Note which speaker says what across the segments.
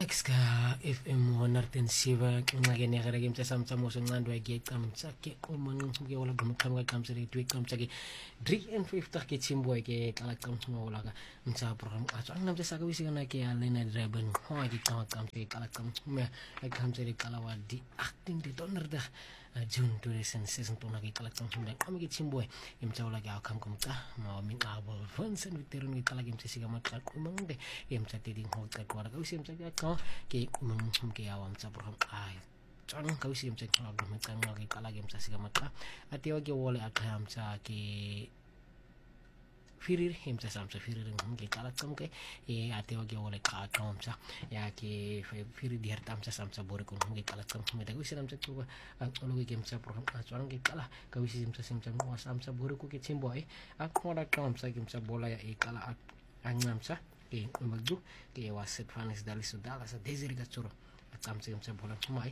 Speaker 1: Exka FM 107 nxake negereke mtsasamtsa mosencando yakecamtsa ke umanxuke wala gumqhamka qamsele twecamtsa ke 350 ke tsimbo ke qala qamtsa wala ka mtsa program atsa ngamtsa saka wisikana ke alena driven ho ke qamtsa ke qala qamtsa me qamtsele qala wadi acting de donorda June 2006 tona ke qala qamtsa me ke tsimbo emtsa wala ke akamkumqa ma minqabo Vincent Victor ni qala ke mtsika maqqa qumangde emtsa teding ho qaqwa ka wisemtsa ke ke awam tsa program ai tsang ka wisim tsa program tsang ke kala ke mtsa sika maqa atewa ke wole akham tsa ke firir himtsa samsa firir ke kala tsam ke atewa ke wole ka tsa ya ke firir di hartam tsa samsa bore ko ke kala tsam me da wisim tsa ko olo ke mtsa program tsang ke kala ka wisim tsa simtsa ko samsa bore ko ke chimbo akora kam tsa ke mtsa bola ya kala angamsa ke magdu ke waset fanis dali sudala sa desiri gatsuro atam se bola mai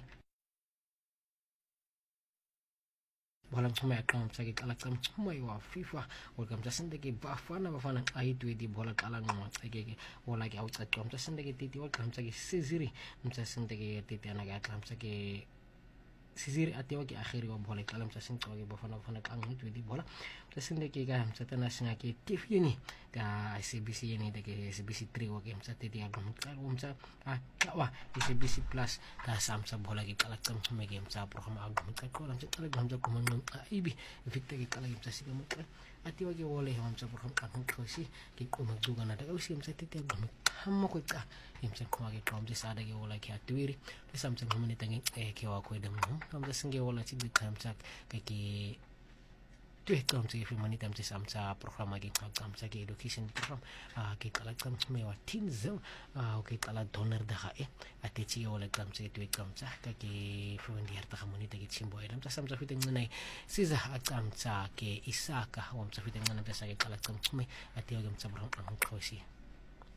Speaker 1: bola mai atam sa ke kala kam mai wa FIFA welcome sa sende ke bafana ai tu di bola kala ngwa ke bola ke out atam sa sende ke titi welcome sa ke siziri msa sende ke titi ana ke atam sa ke siziri atewa ke akhiri wa bola kala msa sende ke bafana kang tu di bola sa sende ke ga msa tana singa ke tif yuni ka SBC ini ke SBC 3 oke msa titi agam msa kawa SBC plus ka samsa bola ke kala kam me ke msa program agam ka ko msa kala gamja ko man ibi fikte ke kala msa sika mo ati wage wole msa program ka ko si ke ko magduga na daga usi msa titi agam hamma ko ka msa ko ke kom je sada ke wala ke atwiri samsa ko mani tangi ke wa ko dam msa singe wala ci bi kamsa ke tu kam se fi mani tam se samsa program agi kam sa ke education program ke kala kam me wa tin zo ke kala donor da ate chi wala kam se tu kam sa ke fi ndi harta khamuni te chimbo edam sa samsa fi tengai siza kam sa ke isaka wam sa fi tengai na sa ke kala kam me ate wagam sa program ko si